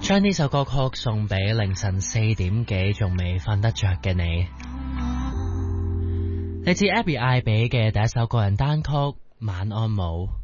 將呢首歌曲送俾凌晨4點幾仲未瞓得着嘅你。嚟自 Abby 艾比嘅第一首個人單曲《晚安舞》。